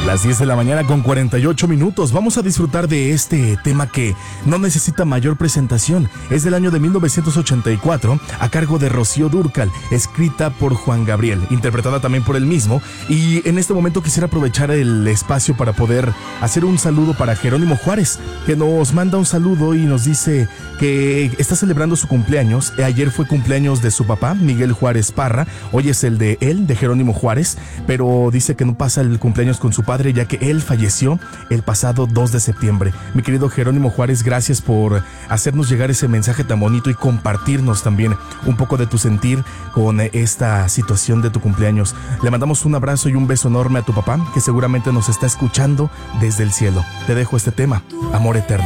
Las 10 de la mañana con 48 minutos. Vamos a disfrutar de este tema que no necesita mayor presentación. Es del año de 1984, a cargo de Rocío Dúrcal, escrita por Juan Gabriel, interpretada también por él mismo. Y en este momento quisiera aprovechar el espacio para poder hacer un saludo para Jerónimo Juárez, que nos manda un saludo y nos dice que está celebrando su cumpleaños. Ayer fue cumpleaños de su papá, Miguel Juárez Parra. Hoy es el de él, de Jerónimo Juárez, pero dice que no pasa el cumpleaños con su padre, ya que él falleció el pasado 2 de septiembre. Mi querido Jerónimo Juárez, gracias por hacernos llegar ese mensaje tan bonito y compartirnos también un poco de tu sentir con esta situación de tu cumpleaños. Le mandamos un abrazo y un beso enorme a tu papá, que seguramente nos está escuchando desde el cielo. Te dejo este tema, Amor Eterno.